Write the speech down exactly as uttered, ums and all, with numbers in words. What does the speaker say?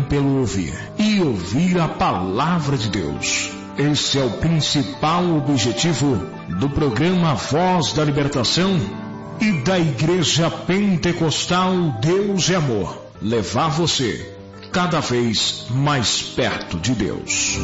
pelo ouvir, e ouvir a palavra de Deus. Esse é o principal objetivo do programa Voz da Libertação e da Igreja Pentecostal Deus é Amor. Levar você cada vez mais perto de Deus.